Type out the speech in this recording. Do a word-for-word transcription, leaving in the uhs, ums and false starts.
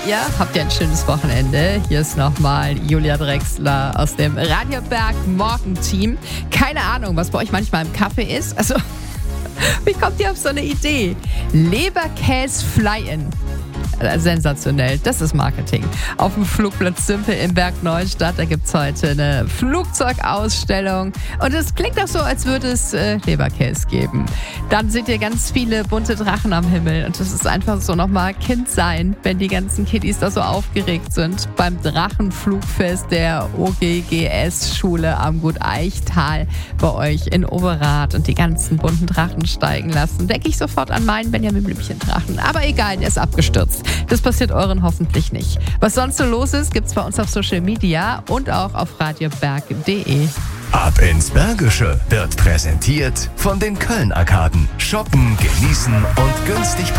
Ihr habt ja ein schönes Wochenende. Hier ist nochmal Julia Drechsler aus dem Radio Berg Morgenteam. Keine Ahnung, was bei euch manchmal im Kaffee ist. Also, wie kommt ihr auf so eine Idee? Leberkäse Fly-In. Sensationell, das ist Marketing. Auf dem Flugplatz Simpel in Berg Neustadt, da gibt es heute eine Flugzeugausstellung und es klingt auch so, als würde es äh, Leberkäse geben. Dann seht ihr ganz viele bunte Drachen am Himmel und das ist einfach so nochmal Kind sein, wenn die ganzen Kiddies da so aufgeregt sind beim Drachenflugfest der O G G S-Schule am Gut Eichtal bei euch in Overath und die ganzen bunten Drachen steigen lassen. Denke ich sofort an meinen Benjamin Blümchen-Drachen. Aber egal, der ist abgestürzt. Das passiert euren hoffentlich nicht. Was sonst so los ist, gibt's bei uns auf Social Media und auch auf radioberg punkt de. Ab ins Bergische wird präsentiert von den Köln-Arkaden. Shoppen, genießen und günstig